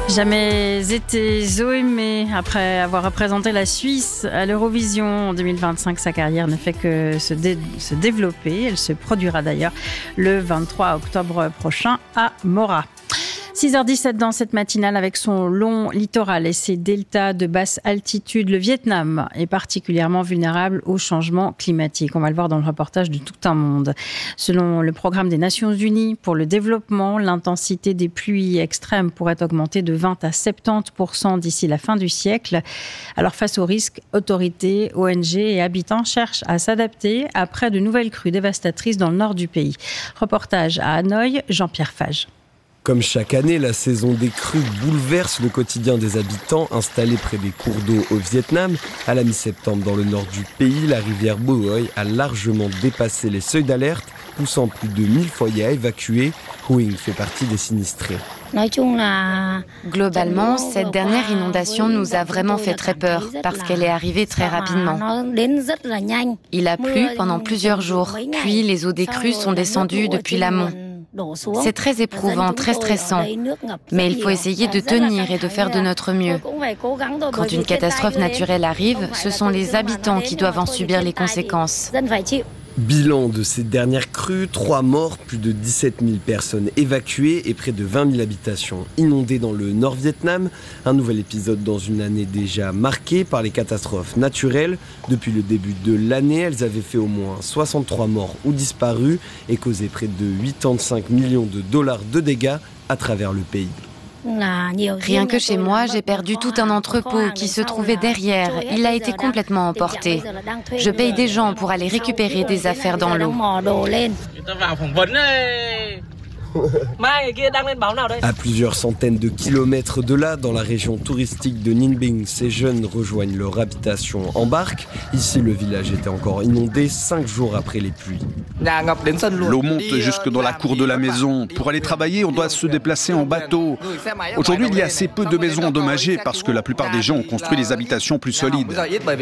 Jamais été Zoémé. Après avoir représenté la Suisse à l'Eurovision en 2025, sa carrière ne fait que se développer. Elle se produira d'ailleurs le 23 octobre prochain à Mora. 6h17 dans cette matinale avec son long littoral et ses deltas de basse altitude. Le Vietnam est particulièrement vulnérable au changement climatique. On va le voir dans le reportage de Tout un monde. Selon le programme des Nations Unies pour le développement, l'intensité des pluies extrêmes pourrait augmenter de 20 à 70% d'ici la fin du siècle. Alors face aux risques, autorités, ONG et habitants cherchent à s'adapter après de nouvelles crues dévastatrices dans le nord du pays. Reportage à Hanoï, Jean-Pierre Fage. Comme chaque année, la saison des crues bouleverse le quotidien des habitants installés près des cours d'eau au Vietnam. À la mi-septembre, dans le nord du pays, la rivière Bo Hoi a largement dépassé les seuils d'alerte, poussant plus de 1000 foyers à évacuer. Huing fait partie des sinistrés. Globalement, cette dernière inondation nous a vraiment fait très peur parce qu'elle est arrivée très rapidement. Il a plu pendant plusieurs jours, puis les eaux des crues sont descendues depuis l'amont. C'est très éprouvant, très stressant, mais il faut essayer de tenir et de faire de notre mieux. Quand une catastrophe naturelle arrive, ce sont les habitants qui doivent en subir les conséquences. Bilan de ces dernières crues, 3 morts, plus de 17 000 personnes évacuées et près de 20 000 habitations inondées dans le Nord-Vietnam. Un nouvel épisode dans une année déjà marquée par les catastrophes naturelles. Depuis le début de l'année, elles avaient fait au moins 63 morts ou disparus et causé près de 85 millions de dollars de dégâts à travers le pays. Rien que chez moi, j'ai perdu tout un entrepôt qui se trouvait derrière. Il a été complètement emporté. Je paye des gens pour aller récupérer des affaires dans l'eau. À plusieurs centaines de kilomètres de là, dans la région touristique de Ninh Binh, ces jeunes rejoignent leur habitation en barque. Ici, le village était encore inondé 5 jours après les pluies. L'eau monte jusque dans la cour de la maison. Pour aller travailler, on doit se déplacer en bateau. Aujourd'hui, il y a assez peu de maisons endommagées parce que la plupart des gens ont construit des habitations plus solides.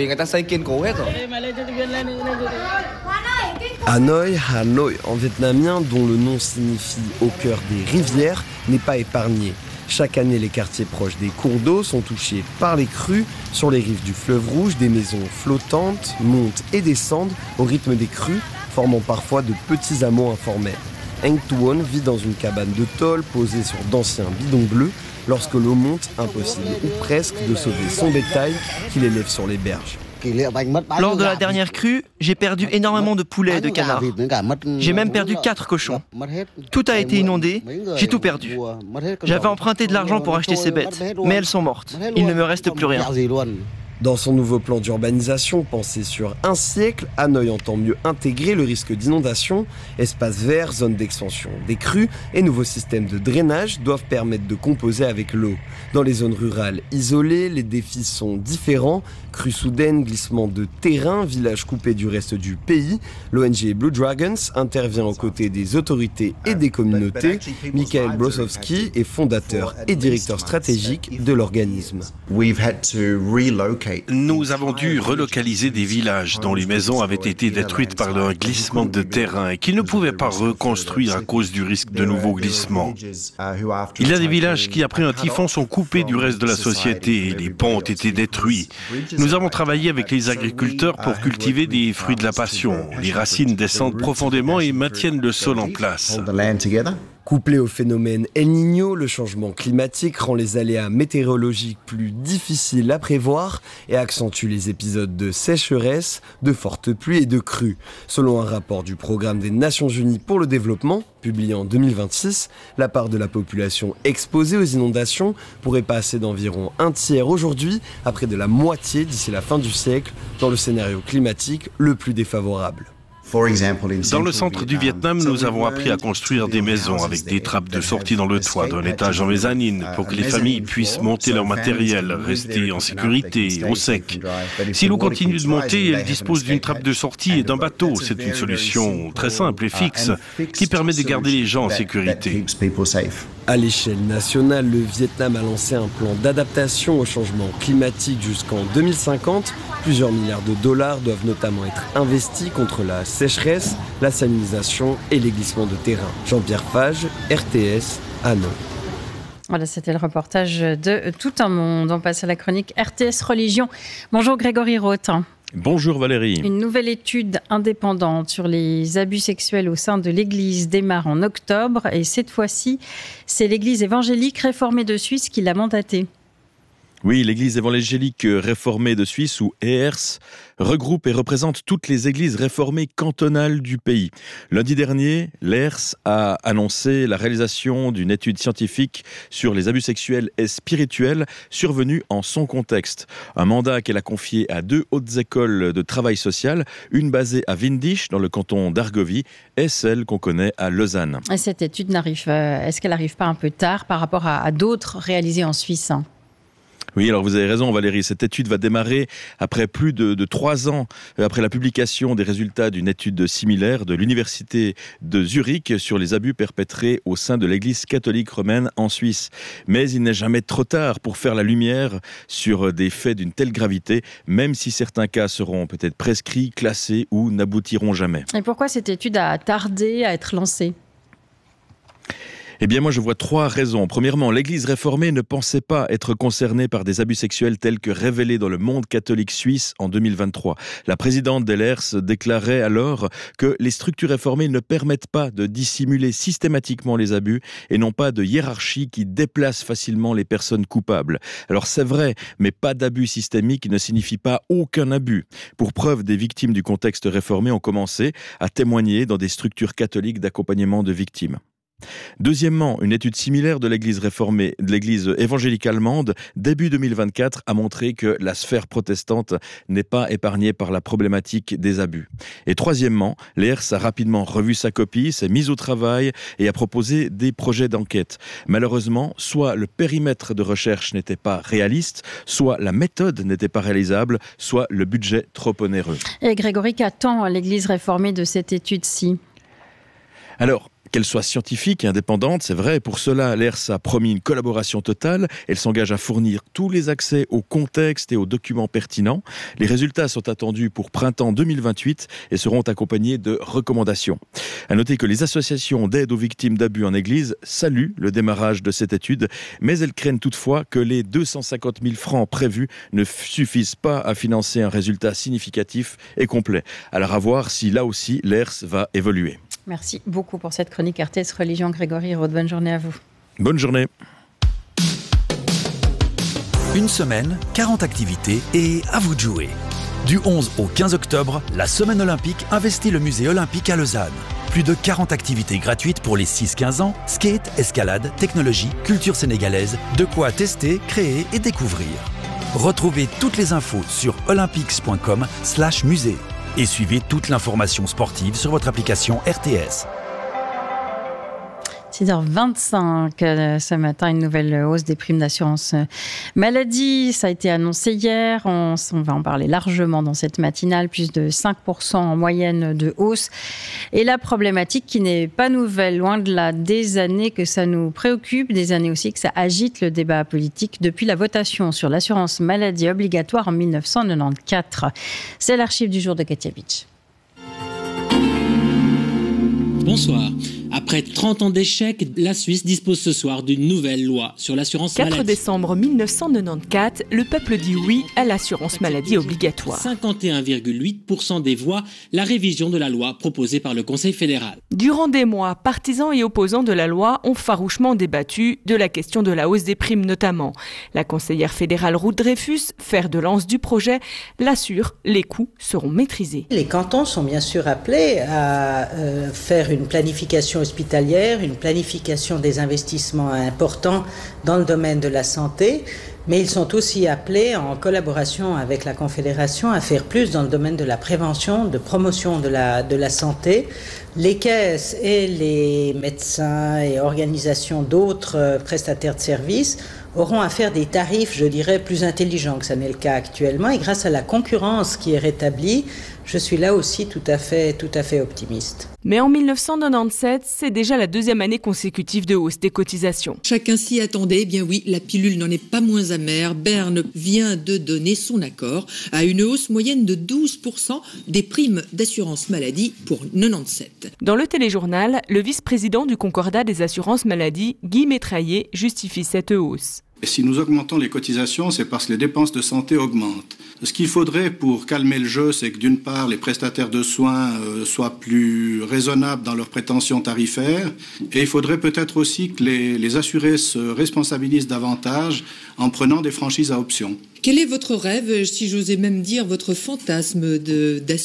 Hanoï, Hanoi en vietnamien, dont le nom signifie « au cœur des rivières », n'est pas épargné. Chaque année, les quartiers proches des cours d'eau sont touchés par les crues. Sur les rives du fleuve Rouge, des maisons flottantes montent et descendent au rythme des crues, formant parfois de petits hameaux informels. Eng Tuon vit dans une cabane de tôle posée sur d'anciens bidons bleus. Lorsque l'eau monte, impossible ou presque de sauver son bétail qu'il élève sur les berges. Lors de la dernière crue, j'ai perdu énormément de poulets et de canards. J'ai même perdu 4 cochons. Tout a été inondé, j'ai tout perdu. J'avais emprunté de l'argent pour acheter ces bêtes, mais elles sont mortes. Il ne me reste plus rien. Dans son nouveau plan d'urbanisation pensé sur un siècle, Hanoï entend mieux intégrer le risque d'inondation. Espaces verts, zones d'extension des crues et nouveaux systèmes de drainage doivent permettre de composer avec l'eau. Dans les zones rurales isolées, les défis sont différents. Crues soudaines, glissement de terrain, villages coupés du reste du pays. L'ONG Blue Dragons intervient aux côtés des autorités et des communautés. Michael Brosowski est fondateur et directeur stratégique de l'organisme. Nous avons dû relocaliser des villages dont les maisons avaient été détruites par un glissement de terrain et qui ne pouvaient pas reconstruire à cause du risque de nouveaux glissements. Il y a des villages qui, après un typhon, sont coupés du reste de la société et les ponts ont été détruits. Nous avons travaillé avec les agriculteurs pour cultiver des fruits de la passion. Les racines descendent profondément et maintiennent le sol en place. Couplé au phénomène El Niño, le changement climatique rend les aléas météorologiques plus difficiles à prévoir et accentue les épisodes de sécheresse, de fortes pluies et de crues. Selon un rapport du Programme des Nations Unies pour le développement, publié en 2026, la part de la population exposée aux inondations pourrait passer d'environ un tiers aujourd'hui à près de la moitié d'ici la fin du siècle, dans le scénario climatique le plus défavorable. Dans le centre du Vietnam, nous avons appris à construire des maisons avec des trappes de sortie dans le toit d'un étage en mezzanine pour que les familles puissent monter leur matériel, rester en sécurité, au sec. Si l'eau continue de monter, elle dispose d'une trappe de sortie et d'un bateau. C'est une solution très simple et fixe qui permet de garder les gens en sécurité. À l'échelle nationale, le Vietnam a lancé un plan d'adaptation au changement climatique jusqu'en 2050. Plusieurs milliards de dollars doivent notamment être investis contre la sécheresse, la salinisation et les glissements de terrain. Jean-Pierre Fage, RTS, Hanoï. Voilà, c'était le reportage de Tout un monde. On passe à la chronique RTS Religion. Bonjour Grégory Roth. Bonjour Valérie. Une nouvelle étude indépendante sur les abus sexuels au sein de l'Église démarre en octobre et cette fois-ci, c'est l'Église évangélique réformée de Suisse qui l'a mandatée. Oui, l'Église évangélique réformée de Suisse, ou ERS, regroupe et représente toutes les églises réformées cantonales du pays. Lundi dernier, l'ERS a annoncé la réalisation d'une étude scientifique sur les abus sexuels et spirituels survenus en son contexte. Un mandat qu'elle a confié à 2 hautes écoles de travail social, une basée à Windisch, dans le canton d'Argovie, et celle qu'on connaît à Lausanne. Et cette étude est-ce qu'elle n'arrive pas un peu tard par rapport à d'autres réalisées en Suisse ? Oui, alors vous avez raison Valérie, cette étude va démarrer après plus de 3 ans, après la publication des résultats d'une étude similaire de l'Université de Zurich sur les abus perpétrés au sein de l'Église catholique romaine en Suisse. Mais il n'est jamais trop tard pour faire la lumière sur des faits d'une telle gravité, même si certains cas seront peut-être prescrits, classés ou n'aboutiront jamais. Et pourquoi cette étude a tardé à être lancée ? Eh bien, moi, je vois 3 raisons. Premièrement, l'Église réformée ne pensait pas être concernée par des abus sexuels tels que révélés dans le Monde catholique suisse en 2023. La présidente de l'ERS déclarait alors que les structures réformées ne permettent pas de dissimuler systématiquement les abus et n'ont pas de hiérarchie qui déplace facilement les personnes coupables. Alors, c'est vrai, mais pas d'abus systémique ne signifie pas aucun abus. Pour preuve, des victimes du contexte réformé ont commencé à témoigner dans des structures catholiques d'accompagnement de victimes. Deuxièmement, une étude similaire de l'Église réformée, de l'Église évangélique allemande, début 2024, a montré que la sphère protestante n'est pas épargnée par la problématique des abus. Et troisièmement, l'ERS a rapidement revu sa copie, s'est mise au travail et a proposé des projets d'enquête. Malheureusement, soit le périmètre de recherche n'était pas réaliste, soit la méthode n'était pas réalisable, soit le budget trop onéreux. Et Grégory, qu'attend l'Église réformée de cette étude-ci ? Alors, qu'elle soit scientifique et indépendante, c'est vrai. Pour cela, l'ERS a promis une collaboration totale. Elle s'engage à fournir tous les accès au contexte et aux documents pertinents. Les résultats sont attendus pour printemps 2028 et seront accompagnés de recommandations. À noter que les associations d'aide aux victimes d'abus en Église saluent le démarrage de cette étude, mais elles craignent toutefois que les 250 000 francs prévus ne suffisent pas à financer un résultat significatif et complet. Alors à voir si là aussi l'ERS va évoluer. Merci beaucoup pour cette chronique RTS Religion, Grégory Roth. Bonne journée à vous. Bonne journée. Une semaine, 40 activités et à vous de jouer. Du 11 au 15 octobre, la Semaine olympique investit le musée olympique à Lausanne. Plus de 40 activités gratuites pour les 6-15 ans, skate, escalade, technologie, culture sénégalaise, de quoi tester, créer et découvrir. Retrouvez toutes les infos sur olympics.com/musée. Et suivez toute l'information sportive sur votre application RTS. 6h25 ce matin, une nouvelle hausse des primes d'assurance maladie. Ça a été annoncé hier. On va en parler largement dans cette matinale. Plus de 5% en moyenne de hausse. Et la problématique qui n'est pas nouvelle, loin de là, des années que ça nous préoccupe, des années aussi que ça agite le débat politique depuis la votation sur l'assurance maladie obligatoire en 1994. C'est l'archive du jour de Katia Beach. Bonsoir. Après 30 ans d'échecs, la Suisse dispose ce soir d'une nouvelle loi sur l'assurance maladie. 4 décembre 1994, le peuple dit oui à l'assurance maladie obligatoire. 51,8% des voix, la révision de la loi proposée par le Conseil fédéral. Durant des mois, partisans et opposants de la loi ont farouchement débattu de la question de la hausse des primes notamment. La conseillère fédérale Ruth Dreyfus, fer de lance du projet, l'assure, les coûts seront maîtrisés. Les cantons sont bien sûr appelés à faire une planification hospitalière, une planification des investissements importants dans le domaine de la santé, mais ils sont aussi appelés, en collaboration avec la Confédération, à faire plus dans le domaine de la prévention, de promotion de la santé. Les caisses et les médecins et organisations d'autres prestataires de services auront à faire des tarifs, je dirais, plus intelligents que ça n'est le cas actuellement. Et grâce à la concurrence qui est rétablie, je suis là aussi tout à fait optimiste. Mais en 1997, c'est déjà la deuxième année consécutive de hausse des cotisations. Chacun s'y attendait, eh bien oui, la pilule n'en est pas moins amère. Berne vient de donner son accord à une hausse moyenne de 12% des primes d'assurance maladie pour 97. Dans le téléjournal, le vice-président du Concordat des assurances maladie, Guy Métraillé, justifie cette hausse. Et si nous augmentons les cotisations, c'est parce que les dépenses de santé augmentent. Ce qu'il faudrait pour calmer le jeu, c'est que d'une part, les prestataires de soins soient plus raisonnables dans leurs prétentions tarifaires, et il faudrait peut-être aussi que les assurés se responsabilisent davantage en prenant des franchises à option. Quel est votre rêve, si j'osais même dire votre fantasme d'assureur ?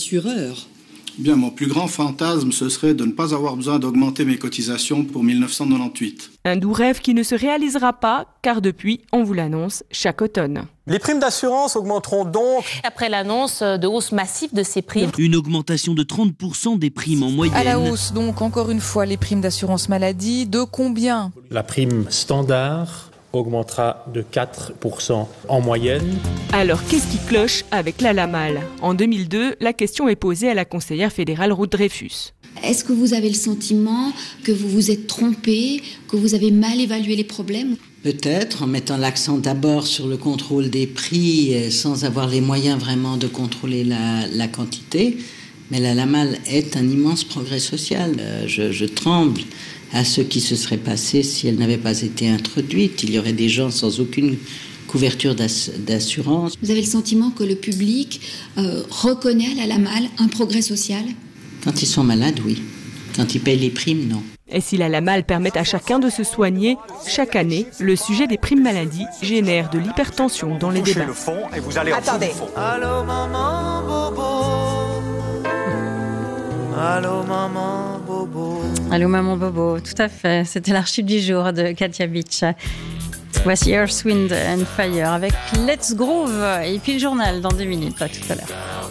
Bien, mon plus grand fantasme, ce serait de ne pas avoir besoin d'augmenter mes cotisations pour 1998. Un doux rêve qui ne se réalisera pas, car depuis, on vous l'annonce chaque automne. Les primes d'assurance augmenteront donc. Après l'annonce de hausse massive de ces primes. Une augmentation de 30% des primes en moyenne. À la hausse, donc, encore une fois, les primes d'assurance maladie. De combien ? La prime standard augmentera de 4% en moyenne. Alors, qu'est-ce qui cloche avec la Lamal ? En 2002, la question est posée à la conseillère fédérale Ruth Dreyfus. Est-ce que vous avez le sentiment que vous vous êtes trompé, que vous avez mal évalué les problèmes ? Peut-être en mettant l'accent d'abord sur le contrôle des prix sans avoir les moyens vraiment de contrôler la quantité. Mais la Lamal est un immense progrès social. Je tremble à ce qui se serait passé si elle n'avait pas été introduite. Il y aurait des gens sans aucune couverture d'assurance. Vous avez le sentiment que le public reconnaît à la Lamal un progrès social ? Quand ils sont malades, oui. Quand ils payent les primes, non. Et si la Lamal permet à chacun de se soigner, chaque année, le sujet des primes maladie génère de l'hypertension dans les débats. Le fond et vous allez Attendez. au fond. Allô maman bobo. Allô maman bobo. Allô maman bobo, tout à fait. C'était l'archive du jour de Katia Beach. Voici Earth, Wind and Fire avec Let's Groove et puis le journal dans 2 minutes, pas tout à l'heure.